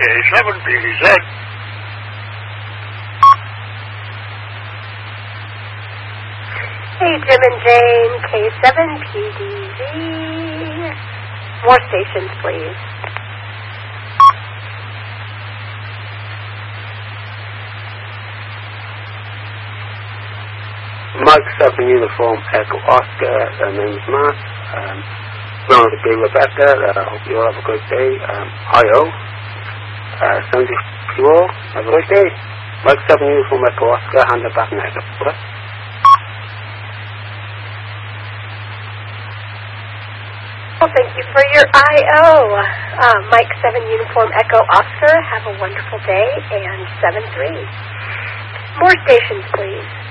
K7PZ. Hey, Jim and Jane, K7PDZ. More stations, please. Mike 7 Uniform Echo Oscar, name's Mark. Going to be Rebecca. Hope you all have a good day. I.O. Thank you all. Have a good day. Mike 7 Uniform Echo Oscar, hand it back next. Okay? Well, thank you for your I.O. Mike 7 Uniform Echo Oscar, have a wonderful day, and 7-3. More stations, please.